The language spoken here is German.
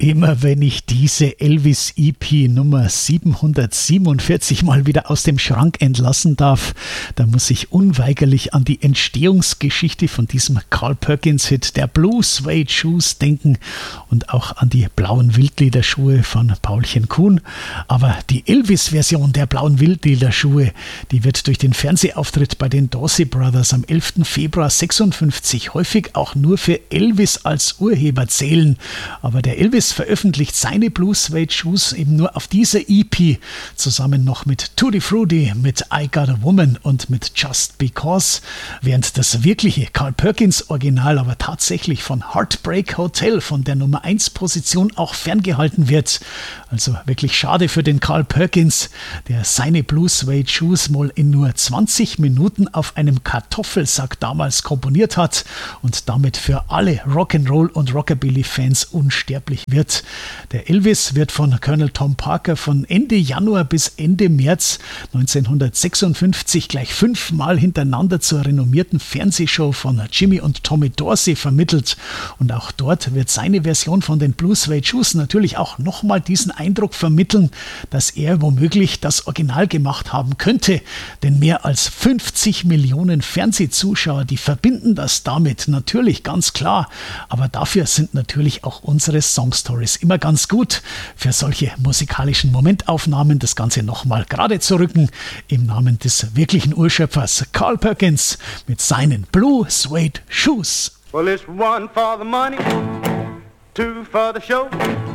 Immer wenn ich diese Elvis EP Nummer 747 mal wieder aus dem Schrank entlassen darf, dann muss ich unweigerlich an die Entstehungsgeschichte von diesem Carl Perkins-Hit der Blue Suede Shoes denken und auch an die blauen Wildlederschuhe von Paulchen Kuhn. Aber die Elvis-Version der blauen Wildlederschuhe, die wird durch den Fernsehauftritt bei den Dorsey Brothers am 11. Februar 56 häufig auch nur für Elvis als Urheber zählen. Aber der Elvis veröffentlicht seine Blue Suede Shoes eben nur auf dieser EP, zusammen noch mit Tutti Frutti, mit I Got a Woman und mit Just Because, während das wirkliche Carl Perkins Original aber tatsächlich von Heartbreak Hotel, von der Nummer 1 Position, auch ferngehalten wird. Also wirklich schade für den Carl Perkins, der seine Blue Suede Shoes mal in nur 20 Minuten auf einem Kartoffelsack damals komponiert hat und damit für alle Rock'n'Roll und Rockabilly-Fans unsterblich wird. Der Elvis wird von Colonel Tom Parker von Ende Januar bis Ende März 1956 gleich 5-mal hintereinander zur renommierten Fernsehshow von Jimmy und Tommy Dorsey vermittelt. Und auch dort wird seine Version von den Blue Suede Shoes natürlich auch nochmal diesen Eindruck vermitteln, dass er womöglich das Original gemacht haben könnte. Denn mehr als 50 Millionen Fernsehzuschauer, die verbinden das damit natürlich ganz klar. Aber dafür sind natürlich auch unsere Songstories immer ganz gut, für solche musikalischen Momentaufnahmen das Ganze nochmal gerade zu rücken, im Namen des wirklichen Urschöpfers Carl Perkins mit seinen Blue Suede Shoes. Well, it's one for the money, two for the show.